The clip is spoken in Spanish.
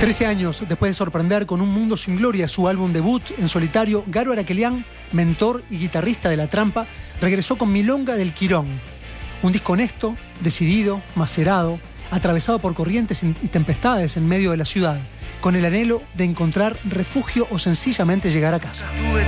13 años después de sorprender con Un Mundo Sin Gloria, su álbum debut en solitario, Garo Araquelián, mentor y guitarrista de La Trampa, regresó con Milonga del Quirón. Un disco honesto, decidido, macerado, atravesado por corrientes y tempestades en medio de la ciudad, con el anhelo de encontrar refugio o sencillamente llegar a casa.